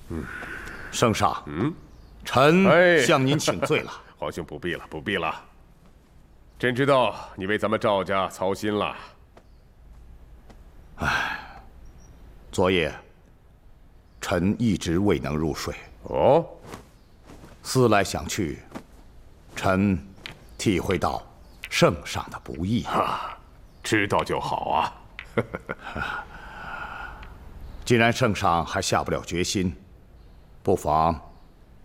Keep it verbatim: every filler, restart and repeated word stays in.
嗯， 圣上， 嗯， 臣哎向您请罪了。 皇兄不必了，不必了。朕知道你为咱们赵家操心了。 唉，昨夜臣一直未能入睡。 哦， 思来想去，臣体会到圣上的不易。 啊，知道就好啊。 既然圣上还下不了决心，不妨